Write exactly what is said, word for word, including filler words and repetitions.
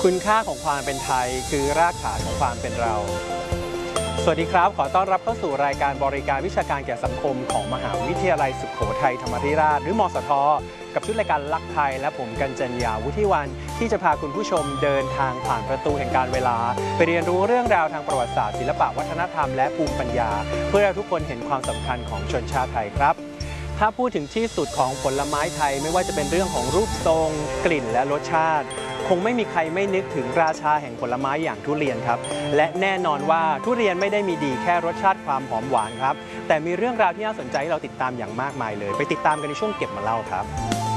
คุณค่าของความเป็นไทยคือรากฐานของความเป็นเราสวัสดีครับขอต้อนรับเข้าสู่รายการบริการวิชาการแก่สังคมของมหาวิทยาลัยสุโขทัยธรรมาธิราชหรือมสทกับชุดรายการลักไทยและผมกัญจญาวุฒิวรรณที่จะพาคุณผู้ชมเดินทางผ่านประตูแห่งการเวลาไปเรียนรู้เรื่องราวทางประวัติศาสตร์ศิลปะวัฒนธรรมและภูมิปัญญาเพื่อให้ทุกคนเห็นความสำคัญของชนชาติไทยครับถ้าพูดถึงที่สุดของผลไม้ไทยไม่ว่าจะเป็นเรื่องของรูปทรงกลิ่นและรสชาติคงไม่มีใครไม่นึกถึงราชาแห่งผลไม้อย่างทุเรียนครับและแน่นอนว่าทุเรียนไม่ได้มีดีแค่รสชาติความหอมหวานครับแต่มีเรื่องราวที่น่าสนใจให้เราติดตามอย่างมากมายเลยไปติดตามกันในช่วงเก็บมาเล่าครับ